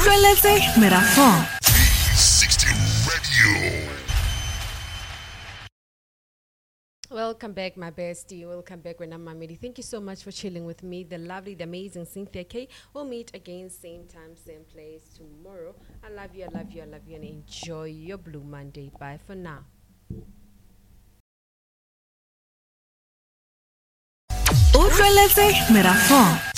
Utlweletse Merafong 60 Radio. Welcome back, my bestie. Welcome back, Rena Mamedi. Thank you so much for chilling with me. The lovely, the amazing Cynthia K. We'll meet again, same time, same place tomorrow. I love you, I love you, I love you, and enjoy your Blue Monday. Bye for now. Utlweletse Merafong.